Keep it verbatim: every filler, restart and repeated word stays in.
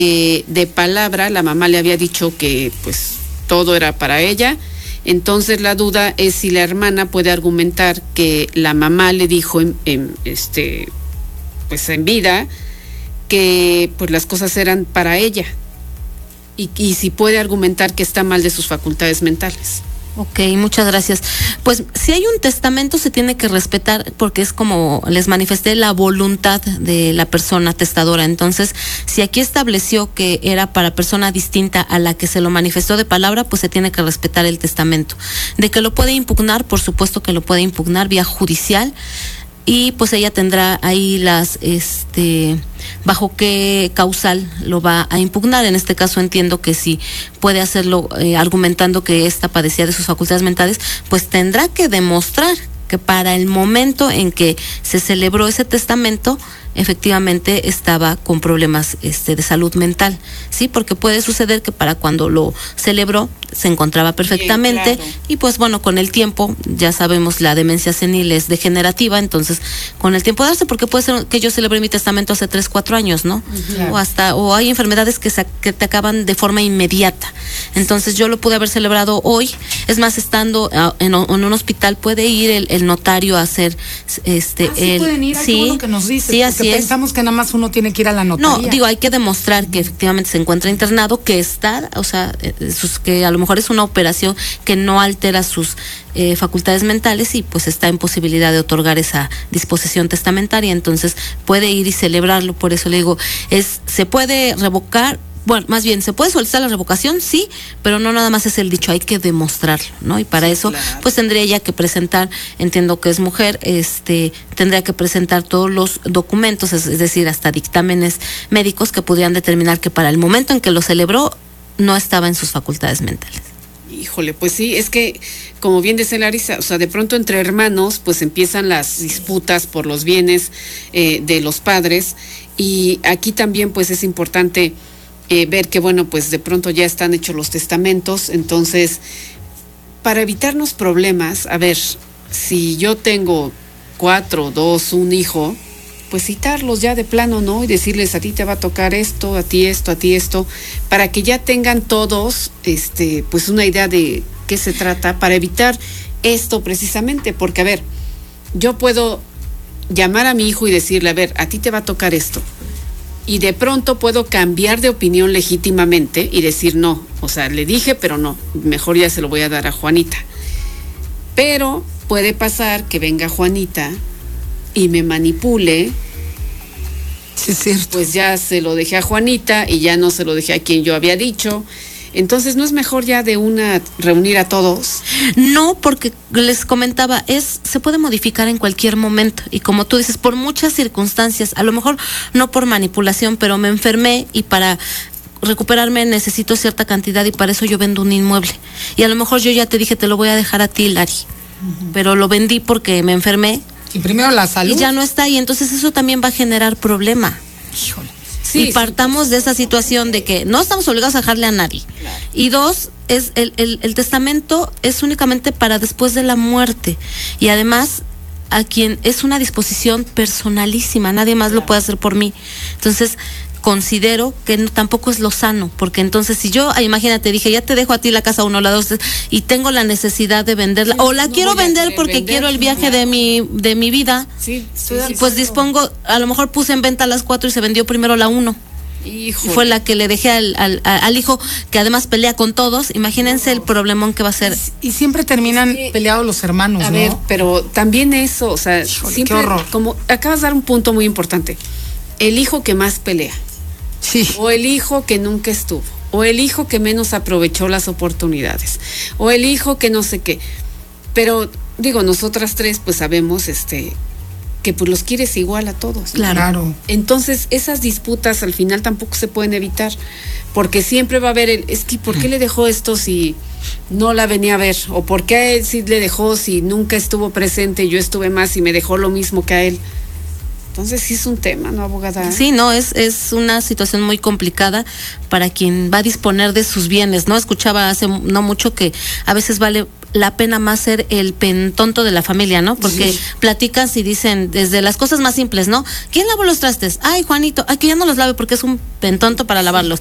eh, de palabra la mamá le había dicho que pues todo era para ella. Entonces la duda es si la hermana puede argumentar que la mamá le dijo en, en, este, pues en vida que pues las cosas eran para ella y, y si puede argumentar que está mal de sus facultades mentales. Ok, muchas gracias. Pues si hay un testamento se tiene que respetar porque es como les manifesté la voluntad de la persona testadora. Entonces, si aquí estableció que era para persona distinta a la que se lo manifestó de palabra, pues se tiene que respetar el testamento. De que lo puede impugnar, por supuesto que lo puede impugnar vía judicial. Y pues ella tendrá ahí las, este, bajo qué causal lo va a impugnar. En este caso entiendo que si puede hacerlo eh, argumentando que ésta padecía de sus facultades mentales, pues tendrá que demostrar que para el momento en que se celebró ese testamento, efectivamente estaba con problemas este, de salud mental, ¿sí? Porque puede suceder que para cuando lo celebró se encontraba perfectamente. Bien, claro. Y pues bueno, con el tiempo, ya sabemos, la demencia senil es degenerativa, entonces con el tiempo darse, porque puede ser que yo celebré mi testamento hace tres, cuatro años, ¿no? Claro. O hasta, o hay enfermedades que, se, que te acaban de forma inmediata, entonces yo lo pude haber celebrado hoy, es más, estando en, en un hospital puede ir el, el notario a hacer este, ah, sí el, pueden ir, sí, bueno que nos dices, sí, así porque es. Pensamos que nada más uno tiene que ir a la notaría. No, digo, hay que demostrar que efectivamente se encuentra internado, que está, o sea, sus, que a lo mejor es una operación que no altera sus eh, facultades mentales y pues está en posibilidad de otorgar esa disposición testamentaria, entonces puede ir y celebrarlo. Por eso le digo, es se puede revocar. Bueno, más bien, ¿se puede solicitar la revocación? Sí, pero no nada más es el dicho, hay que demostrarlo, ¿no? Y para sí, eso, claro, pues tendría ella que presentar, entiendo que es mujer, este, tendría que presentar todos los documentos, es, es decir, hasta dictámenes médicos que pudieran determinar que para el momento en que lo celebró, no estaba en sus facultades mentales. Híjole, pues sí, es que, como bien dice Larisa, o sea, de pronto entre hermanos, pues empiezan las disputas por los bienes eh, de los padres, y aquí también, pues es importante Eh, ver que, bueno, pues de pronto ya están hechos los testamentos. Entonces, para evitarnos problemas, a ver, si yo tengo cuatro, dos, un hijo, pues citarlos ya de plano, ¿no? Y decirles, a ti te va a tocar esto, a ti esto, a ti esto, para que ya tengan todos, este, pues una idea de qué se trata, para evitar esto precisamente, porque, a ver, yo puedo llamar a mi hijo y decirle, a ver, a ti te va a tocar esto. Y de pronto puedo cambiar de opinión legítimamente y decir no, o sea, le dije, pero no, mejor ya se lo voy a dar a Juanita. Pero puede pasar que venga Juanita y me manipule, sí, es cierto, pues ya se lo dejé a Juanita y ya no se lo dejé a quien yo había dicho. Entonces, ¿no es mejor ya de una reunir a todos? No, porque les comentaba, es se puede modificar en cualquier momento. Y como tú dices, por muchas circunstancias, a lo mejor no por manipulación, pero me enfermé y para recuperarme necesito cierta cantidad y para eso yo vendo un inmueble. Y a lo mejor yo ya te dije, te lo voy a dejar a ti, Lari. Uh-huh. Pero lo vendí porque me enfermé. Y primero la salud. Y ya no está, y entonces eso también va a generar problema. Híjole. Sí, y partamos sí, de esa situación de que no estamos obligados a dejarle a nadie. Claro. Y dos, es el, el, el testamento es únicamente para después de la muerte. Y además, a quien es una disposición personalísima, nadie más claro. lo puede hacer por mí. Entonces, considero que no, tampoco es lo sano, porque entonces si yo, imagínate, dije, ya te dejo a ti la casa uno, la dos, y tengo la necesidad de venderla, sí, o la no quiero vender porque vender, quiero el viaje claro. de mi de mi vida, sí, sí, sí, pues sí, dispongo, a lo mejor puse en venta las cuatro y se vendió primero la uno. Híjole. Fue la que le dejé al, al, al hijo, que además pelea con todos. Imagínense el problemón que va a ser. Y siempre terminan sí. peleados los hermanos, a ¿no? ver, pero también eso, o sea, Híjole, siempre, qué horror. Como acabas de dar un punto muy importante, el hijo que más pelea. Sí. O el hijo que nunca estuvo, o el hijo que menos aprovechó las oportunidades, o el hijo que no sé qué. Pero digo, nosotras tres pues sabemos este que pues los quieres igual a todos. Claro. Entonces esas disputas al final tampoco se pueden evitar, porque siempre va a haber el, es que ¿por qué le dejó esto si no la venía a ver? O ¿por qué a él sí le dejó si nunca estuvo presente y yo estuve más y me dejó lo mismo que a él? Entonces sí es un tema, ¿no, abogada? Sí, no, es es una situación muy complicada para quien va a disponer de sus bienes, ¿no? Escuchaba hace no mucho que a veces vale la pena más ser el pentonto de la familia, ¿no? Porque Sí. platicas y dicen desde las cosas más simples, ¿no? ¿Quién lavó los trastes? Ay, Juanito, ay, que ya no los lave porque es un pentonto para lavarlos.